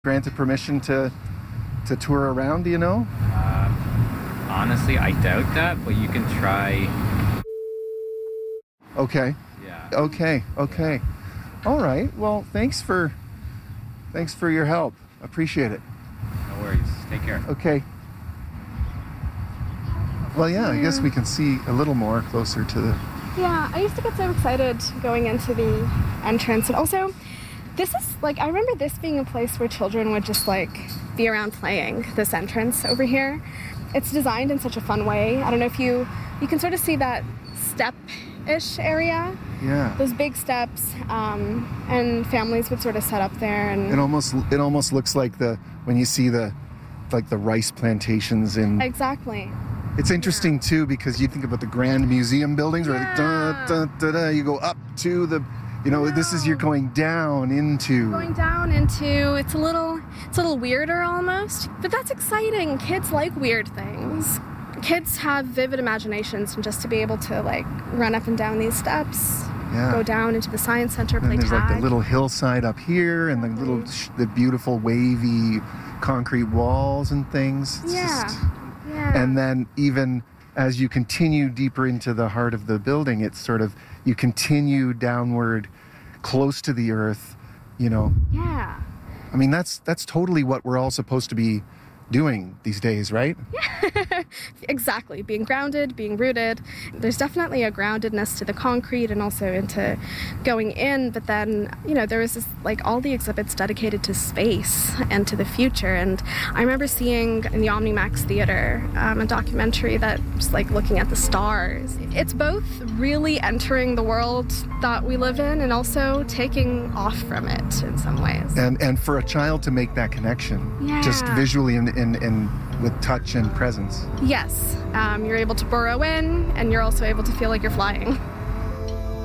granted permission to tour around, do you know? Honestly, I doubt that, but you can try. Okay. Yeah. Okay. All right. Well, thanks for your help. Appreciate it. No worries. Take care. Okay. Well, yeah, I guess we can see a little more closer to the... Yeah, I used to get so excited going into the entrance. And also, this is, I remember this being a place where children would just, be around playing, this entrance over here. It's designed in such a fun way. I don't know if you can sort of see that step-ish area. Yeah. Those big steps, and families would sort of set up there. And It almost looks like when you see the rice plantations in... Exactly. It's interesting, too, because you think about the Grand Museum buildings where you go up to the... this is you're going down into... It's a little weirder almost. But that's exciting. Kids like weird things. Kids have vivid imaginations, and just to be able to, run up and down these steps, go down into the Science Center, play and there's tag. the little hillside up here, and the beautiful wavy concrete walls and things. It's just... And then even as you continue deeper into the heart of the building, it's sort of, you continue downward close to the earth, Yeah. I mean, that's totally what we're all supposed to be doing these days, right? Exactly. Being grounded, being rooted. There's definitely a groundedness to the concrete and also into going in. But then, there was this, all the exhibits dedicated to space and to the future. And I remember seeing in the Omnimax Theater a documentary that was looking at the stars. It's both really entering the world that we live in and also taking off from it in some ways. And for a child to make that connection, just visually and with touch and presence. Yes. You're able to burrow in, and you're also able to feel like you're flying.